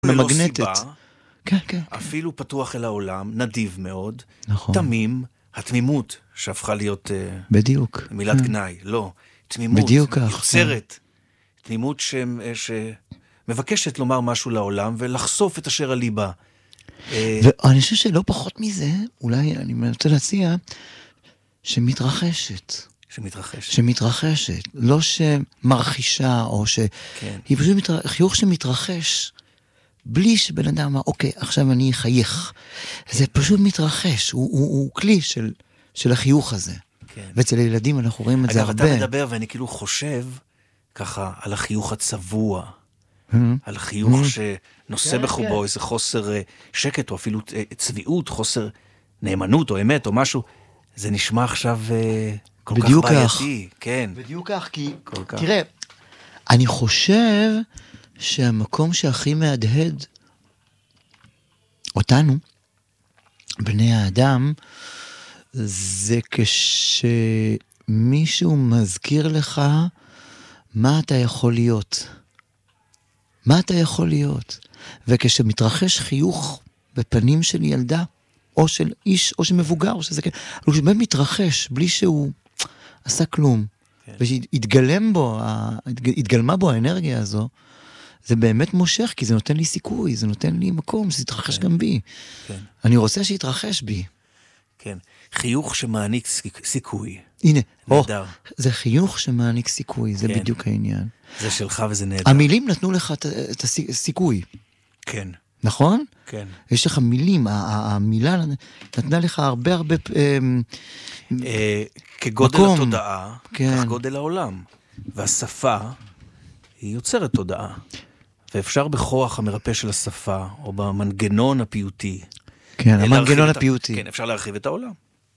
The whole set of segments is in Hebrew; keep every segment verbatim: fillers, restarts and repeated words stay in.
ממגנטת. כן, כן. אפילו פתוח אל העולם, נדיב מאוד, נכון. תמים, התמימות שהפכה להיות בדיוק. מילת כן. גנאי, לא, תמימות בדיוק כך, יוצרת, תמימות ש... שמבקשת לומר משהו לעולם ולחשוף את אשר הליבה. ואני חושב שלא פחות מזה, אולי אני רוצה להציע, שמתרחשת. שמתרחשת. שמתרחשת. לא שמרחישה, או ש... כן. היא פשוט מתר... חיוך שמתרחש, בלי שבן אדם אמר, אוקיי, עכשיו אני אחייך. כן. זה פשוט מתרחש. הוא, הוא, הוא כלי של, של החיוך הזה. כן. ואצל הילדים אנחנו רואים את אגב, זה הרבה. אגב, אתה מדבר ואני כאילו חושב, ככה, על החיוך הצבוע. Mm-hmm. על החיוך Mm-hmm. שנושא כן, בחובו כן. איזה חוסר שקט, או אפילו צביעות, חוסר נאמנות או אמת או משהו. זה נשמע עכשיו כל כך בעייתי. כן. בדיוק כך, כי כל כך. תראה, אני חושב שהמקום שהכי מהדהד אותנו, בני האדם, זה כשמישהו מזכיר לך מה אתה יכול להיות. מה אתה יכול להיות. וכשמתרחש חיוך בפנים של ילדה, או של איש, או של מבוגר, או שזה כן, אבל כשבאמת מתרחש, בלי שהוא עשה כלום, כן. ושהתגלם בו, התגלמה בו האנרגיה הזו, זה באמת מושך, כי זה נותן לי סיכוי, זה נותן לי מקום, זה יתרחש כן. גם בי. כן. אני רוצה שיתרחש בי. כן. חיוך שמעניק סיכוי. הנה, נהדר. או, זה חיוך שמעניק סיכוי, זה כן. בדיוק העניין. זה שלך וזה נהדר. המילים נתנו לך את הסיכוי. כן. נכון? כן. יש לך מילים, המילה נתנה לך הרבה הרבה... כגודל התודעה, כך גודל העולם. והשפה היא יוצרת תודעה. ואפשר בכוח המרפא של השפה, או במנגנון הפיוטי. כן, המנגנון הפיוטי. כן, אפשר להרחיב את העולם.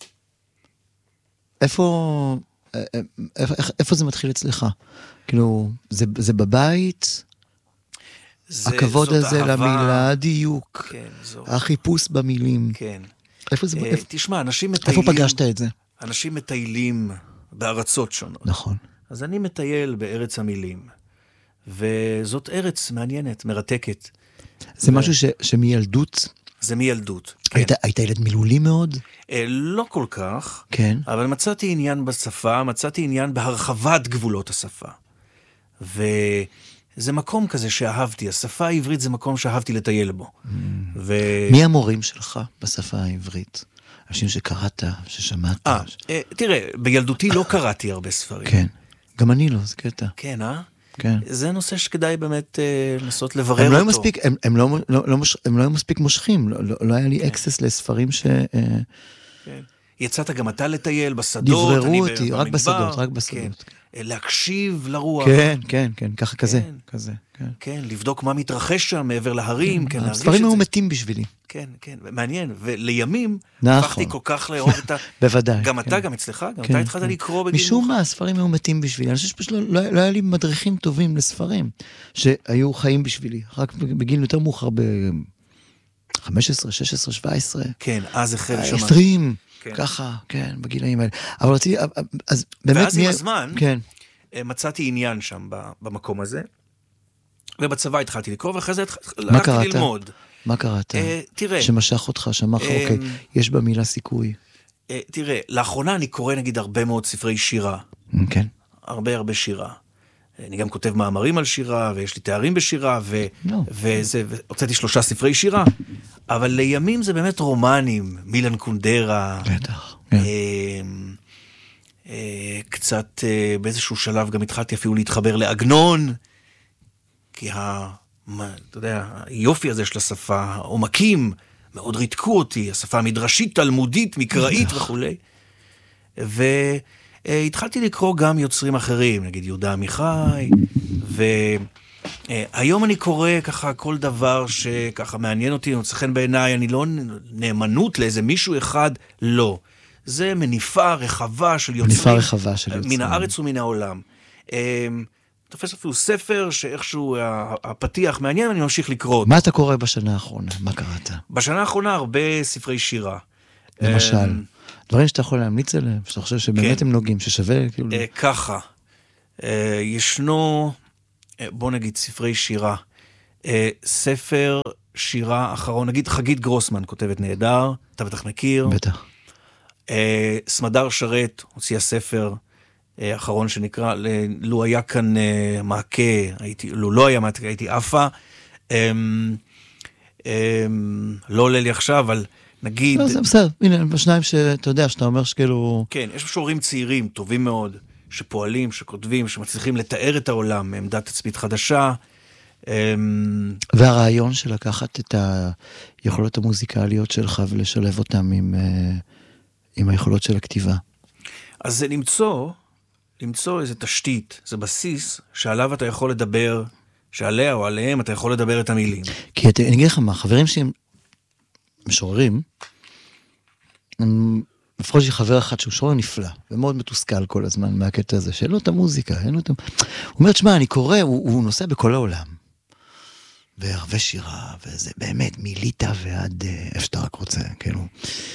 איפה... איפה זה מתחיל אצלך? כאילו, זה, זה בבית... זה, הכבוד הזה אהבה. למילה, הדיוק, כן, זו. החיפוש במילים. כן. איפה זה? אה, איפה, תשמע, אנשים מטיילים... איפה פגשת את זה? אנשים מטיילים בארצות שונות. נכון. אז אני מטייל בארץ המילים. וזאת ארץ מעניינת, מרתקת. זה ו... משהו ש, שמילדות... זה מילדות. כן. היית, היית ילד מילולי מאוד? אה, לא כל כך. כן. אבל מצאתי עניין בשפה, מצאתי עניין בהרחבת גבולות השפה. ו... זה מקום כזה שאהבתי, השפה העברית זה מקום שאהבתי לטייל בו. ו... מי המורים שלך בשפה העברית? אנשים שקראת, ששמעת? אה, ש... תראה, בילדותי לא קראתי הרבה ספרים. כן, גם אני לא, זה קטע. כן, אה? כן. זה נושא שכדאי באמת אה, לנסות לברר הם לא אותו. מספיק, הם, הם, לא, לא, לא, הם לא היו מספיק מושכים, לא, לא, לא היה לי כן. אקסס לספרים ש... כן. יצאת גם אתה לטייל בשדות. דבררו אותי, רק בשדות, רק בשדות. כן. להקשיב לרוח. כן, כן, כן, ככה כזה, כזה, כן. כן, לבדוק מה מתרחש שם מעבר להרים, כן, להרגיש את זה. הספרים היו מתים בשבילי. כן, כן, מעניין, ולימים, נכון. הפכתי כל כך לאהוב את ה... בוודאי. גם אתה, גם אצלך, גם אתה התחלת לקרוא בגיל מאוחר. משום מה, הספרים היו מתים בשבילי, אני חושב שפשוט לא היה לי מדריכים טובים לספרים, שהיו חיים בשבילי, רק בגיל יותר מאוחר ב-חמש עשרה, שש עשרה, שבע עשרה. כן, אז החל שם. עשרים. ככה, כן, בגילאים האלה. אבל רציתי, אז באמת... ואז עם הזמן, כן. מצאתי עניין שם במקום הזה, ובצבא התחלתי לקרוא, ואחרי זה הלכתי ללמוד. מה קראת? תראה. שמשך אותך, שאמר לך, אוקיי, יש במילה סיכוי. תראה, לאחרונה אני קורא נגיד הרבה מאוד ספרי שירה. כן. הרבה הרבה שירה. אני גם כותב מאמרים על שירה, ויש לי תארים בשירה, והוצאתי שלושה ספרי שירה, אבל לימים זה באמת רומנים, מילן קונדרה. בטח. קצת באיזשהו שלב גם התחלתי אפילו להתחבר לעגנון, כי ה... אתה יודע, היופי הזה של השפה, העומקים, מאוד ריתקו אותי, השפה המדרשית, תלמודית, מקראית וכו'. והתחלתי לקרוא גם יוצרים אחרים, נגיד יהודה עמיחי, והיום אני קורא ככה כל דבר שככה מעניין אותי, מוצא חן בעיניי, אני לא נאמנות לאיזה מישהו אחד, לא. זה מניפה רחבה של יוצרים. מניפה רחבה של יוצרים. מן הארץ ומן העולם. תופס אפילו ספר שאיכשהו הפתיח מעניין, ואני ממשיך לקרוא. מה אתה קורא בשנה האחרונה? מה קראת? בשנה האחרונה הרבה ספרי שירה. למשל, דברים שאתה יכול להמליץ עליהם, שאתה חושב שבאמת הם נוגעים, ששווה כאילו... ככה, ישנו, בוא נגיד ספרי שירה, אה, ספר שירה אחרון, נגיד חגית גרוסמן כותבת נהדר, אתה בטח מכיר. בטח. אה, סמדר שרת הוציאה ספר אה, אחרון שנקרא, לו היה כאן אה, מעקה, הייתי, לו לא היה מעקה, הייתי אפה. אה, אה, לא עולה לי עכשיו, אבל נגיד... לא, זה בסדר, הנה, בשניים שאתה יודע, שאתה אומר שכאילו... כן, יש משוררים צעירים, טובים מאוד, שפועלים, שכותבים, שמצליחים לתאר את העולם מעמדת תצפית חדשה. והרעיון של לקחת את היכולות המוזיקליות שלך ולשלב אותם עם, עם היכולות של הכתיבה. אז זה למצוא, למצוא איזה תשתית, זה בסיס שעליו אתה יכול לדבר, שעליה או עליהם אתה יכול לדבר את המילים. כי אני אגיד לך מה, חברים שהם משוררים, לפחות יש לי חבר אחד שהוא שורר נפלא, ומאוד מתוסכל כל הזמן מהקטע הזה, שאין לו את המוזיקה, אין לו את... הוא אומר, תשמע, אני קורא, הוא, הוא נוסע בכל העולם, וערבי שירה, וזה באמת מליטה ועד איפה שאתה רק רוצה, כאילו.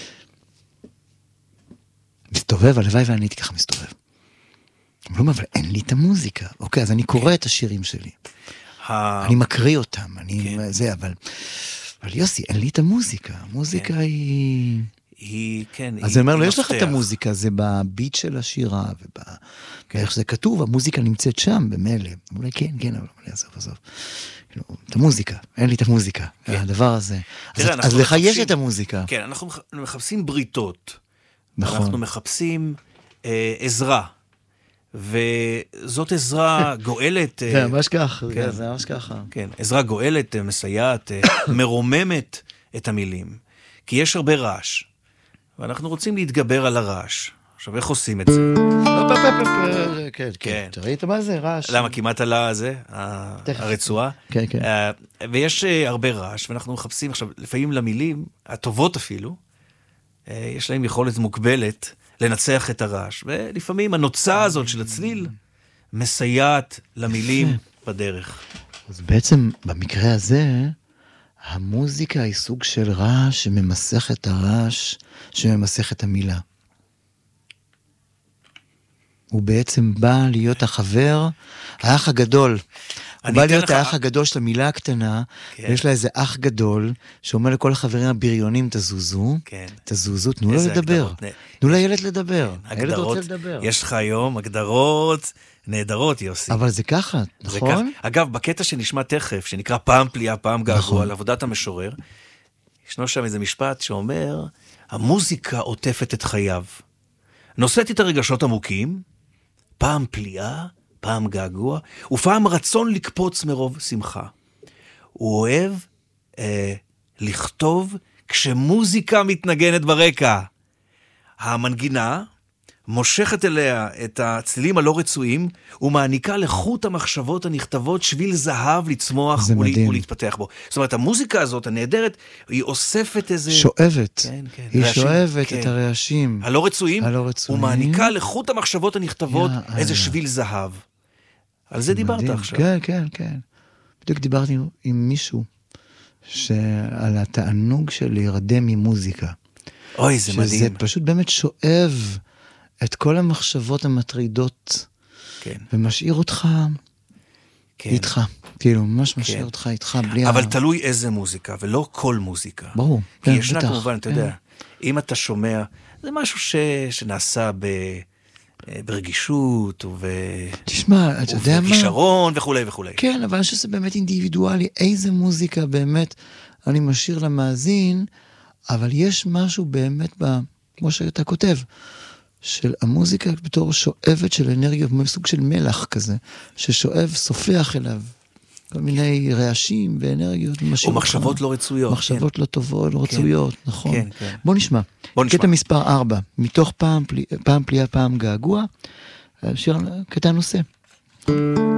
מסתובב, הלוואי ואני הייתי ככה מסתובב. הוא אומר, אבל אין לי את המוזיקה. אוקיי, אז אני קורא את השירים שלי. אני מקריא אותם, אני... זה, אבל... אבל יוסי, אין לי את המוזיקה. המוזיקה היא... היא, כן, אז אני אומר לו, יש לך את המוזיקה, זה בביט של השירה, ואיך שזה כתוב, המוזיקה נמצאת שם, במילא. אולי כן, כן, אבל עזוב, עזוב. את המוזיקה, אין לי את המוזיקה, הדבר הזה. אז לך יש את המוזיקה. כן, אנחנו מחפשים בריתות. אנחנו מחפשים עזרה. וזאת עזרה גואלת. זה ממש ככה, זה ממש ככה. כן, עזרה גואלת, מסייעת, מרוממת את המילים. כי יש הרבה רעש. ואנחנו רוצים להתגבר על הרעש. עכשיו, איך עושים את זה? כן, כן. ראית מה זה? רעש. למה? כמעט על הזה, הרצועה. כן, כן. ויש הרבה רעש, ואנחנו מחפשים עכשיו, לפעמים למילים, הטובות אפילו, יש להם יכולת מוגבלת לנצח את הרעש. ולפעמים הנוצה הזאת של הצליל מסייעת למילים בדרך. אז בעצם, במקרה הזה, המוזיקה היא סוג של רעש שממסך את הרעש, שממסך את המילה. הוא בעצם בא להיות החבר, האח הגדול. הוא בא להיות האח הגדול של המילה הקטנה, ויש לה איזה אח גדול, שאומר לכל החברים הבריונים, תזוזו, תזוזו, תנו לו לדבר. תנו לילד לדבר. הילד רוצה לדבר. יש לך היום הגדרות נהדרות, יוסי. אבל זה ככה, נכון? אגב, בקטע שנשמע תכף, שנקרא פעם פליאה, פעם געגוע, על עבודת המשורר, ישנו שם איזה משפט שאומר, המוזיקה עוטפת את חייו. נושאת את הרגשות עמוקים, פעם פליאה, פעם געגוע, ופעם רצון לקפוץ מרוב שמחה. הוא אוהב אה, לכתוב כשמוזיקה מתנגנת ברקע. המנגינה מושכת אליה את הצלילים הלא רצויים, ומעניקה לחוט המחשבות הנכתבות שביל זהב לצמוח ול, ולהתפתח בו. זאת אומרת, המוזיקה הזאת, הנהדרת, היא אוספת איזה... שואבת. כן, כן. היא רעשים, שואבת כן. את הרעשים. הלא רצויים, הלא רצויים. ומעניקה לחוט המחשבות הנכתבות יא, איזה יא. שביל זהב. על זה דיברת מדהים. עכשיו. כן, כן, כן. בדיוק דיברתי עם מישהו, שעל התענוג של להירדם ממוזיקה. אוי, זה מדהים. שזה פשוט באמת שואב את כל המחשבות המטרידות, כן. ומשאיר אותך כן. איתך. כאילו, ממש כן. משאיר אותך איתך בלי אבל ה... תלוי איזה מוזיקה, ולא כל מוזיקה. ברור. כי כן, ישנה בטח. כמובן, אתה כן. יודע, אם אתה שומע, זה משהו ש... שנעשה ב... ברגישות, וב... תשמע, אתה יודע מה? ובכישרון וכו' וכו'. כן, אבל אני חושב שזה באמת אינדיבידואלי, איזה מוזיקה באמת אני משאיר למאזין, אבל יש משהו באמת, ב... כמו שאתה כותב, של המוזיקה בתור שואבת של אנרגיה, סוג של מלח כזה, ששואב, סופח אליו, כל מיני רעשים ואנרגיות. או מחשבות אותך. לא רצויות. מחשבות כן. לא טובות, לא רצויות, כן. נכון. כן, כן. בוא נשמע. בוא נשמע. קטע מספר ארבע, מתוך פעם, פלי, פעם פליאה, פעם געגוע, שיר, קטע נושא.